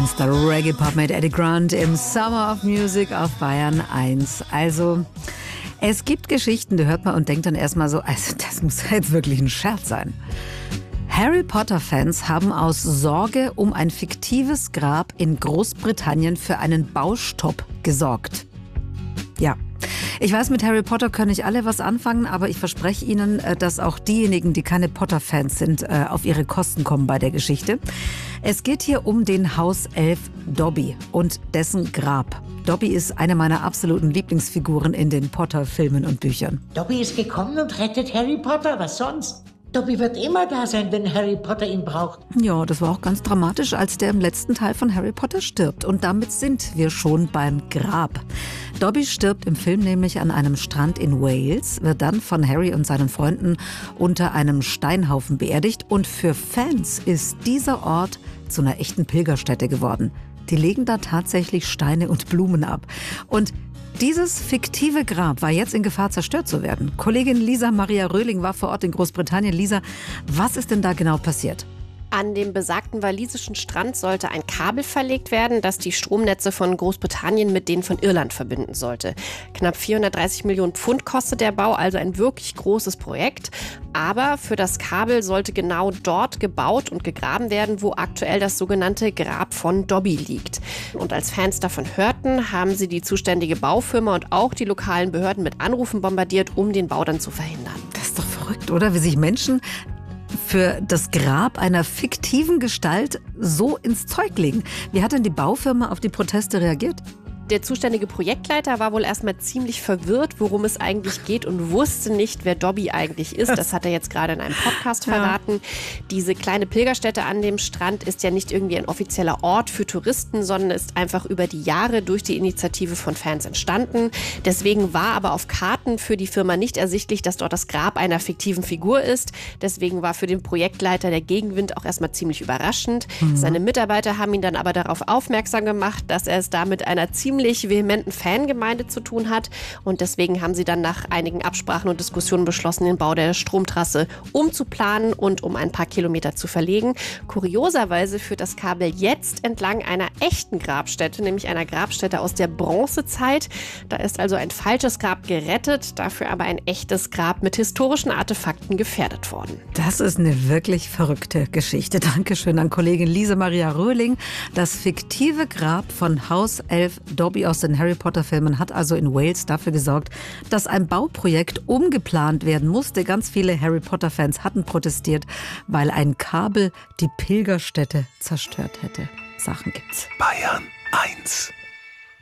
Feinster Reggae-Pop mit Eddie Grant im Summer of Music auf Bayern 1. Also, es gibt Geschichten, die hört man und denkt dann erstmal so, also das muss jetzt wirklich ein Scherz sein. Harry Potter-Fans haben aus Sorge um ein fiktives Grab in Großbritannien für einen Baustopp gesorgt. Ja. Ich weiß, mit Harry Potter können nicht alle was anfangen, aber ich verspreche Ihnen, dass auch diejenigen, die keine Potter-Fans sind, auf ihre Kosten kommen bei der Geschichte. Es geht hier um den Hauself Dobby und dessen Grab. Dobby ist eine meiner absoluten Lieblingsfiguren in den Potter-Filmen und Büchern. Dobby ist gekommen und rettet Harry Potter, was sonst? Dobby wird immer da sein, wenn Harry Potter ihn braucht. Ja, das war auch ganz dramatisch, als der im letzten Teil von Harry Potter stirbt. Und damit sind wir schon beim Grab. Dobby stirbt im Film nämlich an einem Strand in Wales, wird dann von Harry und seinen Freunden unter einem Steinhaufen beerdigt. Und für Fans ist dieser Ort zu einer echten Pilgerstätte geworden. Die legen da tatsächlich Steine und Blumen ab. Und dieses fiktive Grab war jetzt in Gefahr, zerstört zu werden. Kollegin Lisa Maria Röhling war vor Ort in Großbritannien. Lisa, was ist denn da genau passiert? An dem besagten walisischen Strand sollte ein Kabel verlegt werden, das die Stromnetze von Großbritannien mit denen von Irland verbinden sollte. Knapp 430 Millionen Pfund kostet der Bau, also ein wirklich großes Projekt. Aber für das Kabel sollte genau dort gebaut und gegraben werden, wo aktuell das sogenannte Grab von Dobby liegt. Und als Fans davon hörten, haben sie die zuständige Baufirma und auch die lokalen Behörden mit Anrufen bombardiert, um den Bau dann zu verhindern. Das ist doch verrückt, oder? Wie sich Menschen für das Grab einer fiktiven Gestalt so ins Zeug legen. Wie hat denn die Baufirma auf die Proteste reagiert? Der zuständige Projektleiter war wohl erstmal ziemlich verwirrt, worum es eigentlich geht und wusste nicht, wer Dobby eigentlich ist. Das hat er jetzt gerade in einem Podcast verraten. Ja. Diese kleine Pilgerstätte an dem Strand ist ja nicht irgendwie ein offizieller Ort für Touristen, sondern ist einfach über die Jahre durch die Initiative von Fans entstanden. Deswegen war aber auf Karten für die Firma nicht ersichtlich, dass dort das Grab einer fiktiven Figur ist. Deswegen war für den Projektleiter der Gegenwind auch erstmal ziemlich überraschend. Seine Mitarbeiter haben ihn dann aber darauf aufmerksam gemacht, dass er es da mit einer ziemlich vehementen Fangemeinde zu tun hat. Und deswegen haben sie dann nach einigen Absprachen und Diskussionen beschlossen, den Bau der Stromtrasse umzuplanen und um ein paar Kilometer zu verlegen. Kurioserweise führt das Kabel jetzt entlang einer echten Grabstätte, nämlich einer Grabstätte aus der Bronzezeit. Da ist also ein falsches Grab gerettet, dafür aber ein echtes Grab mit historischen Artefakten gefährdet worden. Das ist eine wirklich verrückte Geschichte. Dankeschön an Kollegin Lisa Maria Röhling. Das fiktive Grab von Hauself Dobby aus den Harry Potter-Filmen hat also in Wales dafür gesorgt, dass ein Bauprojekt umgeplant werden musste. Ganz viele Harry Potter-Fans hatten protestiert, weil ein Kabel die Pilgerstätte zerstört hätte. Sachen gibt's. Bayern 1